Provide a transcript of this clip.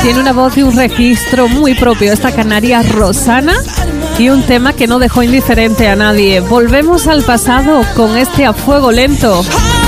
Tiene una voz y un registro muy propio esta canaria Rosana y un tema que no dejó indiferente a nadie. Volvemos al pasado con este A Fuego Lento.